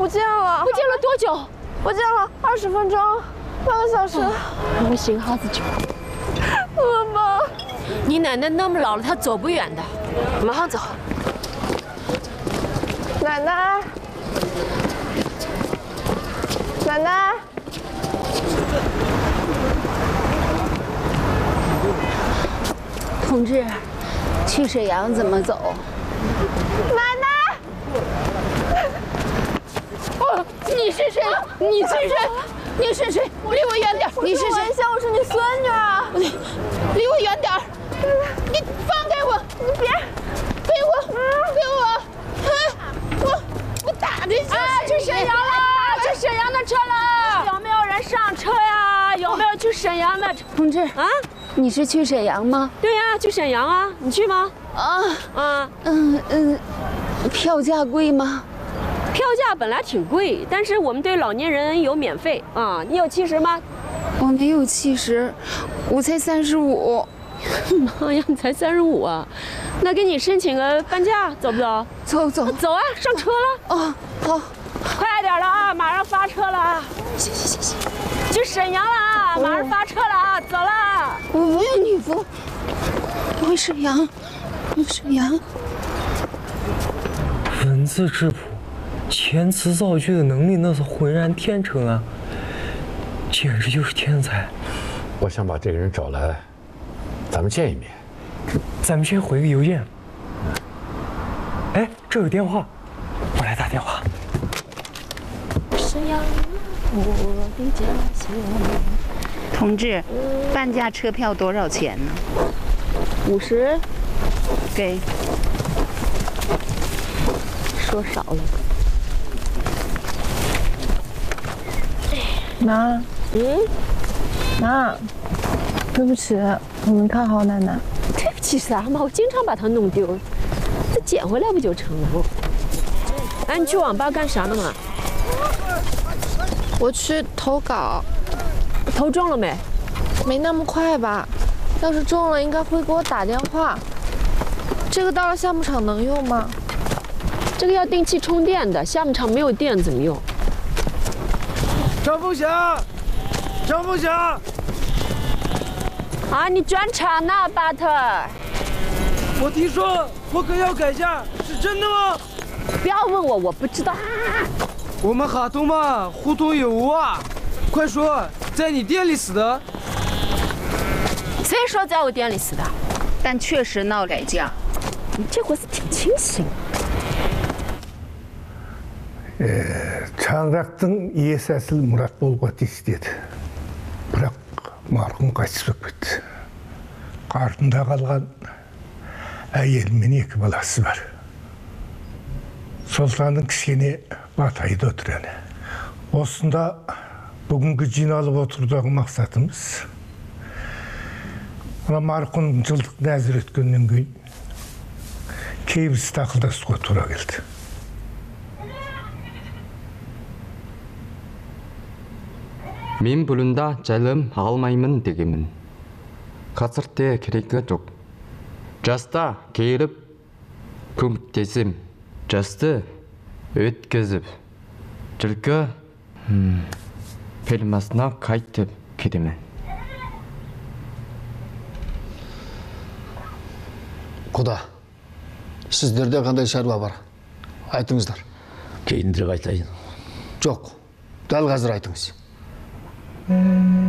见了。 不见了多久？ 不见了20分钟，半个小时。 我寻哈子去。 妈妈， 你奶奶那么老了，她走不远的，马上走。 奶奶，奶奶。 同志，去沈阳怎么走？ 奶奶！ 哦，你是谁？你是谁？你是谁？离我远点！你是谁？ 我是你孙女啊！ 离我远点！你放开我！ 你别！ 给我！我打你！ 啊，去沈阳了！去沈阳的车了！有没有人上车呀？有没有去沈阳的同志啊？ 你是去沈阳吗？ 对呀，去沈阳啊！你去吗？ 票价贵吗？ 票价本来挺贵，但是我们对老年人有免费啊。你有70吗？ 我没有70，我才35。 妈呀，你才35啊！那给你申请个半价，走不走？ 走。 走啊，上车了。 哦，好， 快点了啊，马上发车了啊！ 行， 去沈阳了啊，马上发车了啊，走了。 我不用你扶，回沈阳。 文字质朴，遣词造句的能力那是浑然天成啊，简直就是天才。 我想把这个人找来，咱们见一面。 咱们先回个邮件。哎，这有电话，我来打电话。 沈阳，我的家乡。 同志，半价车票多少钱呢 50， 给。 说少了。 妈，妈，对不起，我没看好奶奶。 对不起啥嘛，我经常把它弄丢，再捡回来不就成了？哎，你去网吧干啥呢嘛？ 我去投稿， 投中了没？ 没那么快吧？要是中了，应该会给我打电话。这个到了项目场能用吗？ 这个要定期充电的，项目场没有电怎么用？ 张凤霞， 啊，你转场呢，巴特？ 我听说破壳要改价，是真的吗？ 不要问我，我不知道。 我们哈通嘛，互通有无啊！快说，在你店里死的？ 谁说在我店里死的？ 但确实闹改价。 你这会子挺清醒。 Чаңырақтың иесі әсіл Мұрат болуға тиіс деді. Бірақ марқұм қайтыс болып кетті. Артында қалған әйелі мен 2 баласы бар. Сұлтанның кішкене батайды отыр әне. Осында бүгінгі жиналып отырудағы мақсатымыз мына марқұмның жылдық нәзір өткеннен кейін кейбірсі тақылдасуға тура келді. Мен бұлында жайлым алмаймын дегемін. Қазірде керегі жоқ. Жаста келіп, көмектесім. Жасты өткізіп. Жылғы фермасына қайтып келемін. Құда, сіздерде қандай шаруа бар? Айтыңыздар. Кейіндірек айтайын. Жоқ, дәл қазір айтыңыз.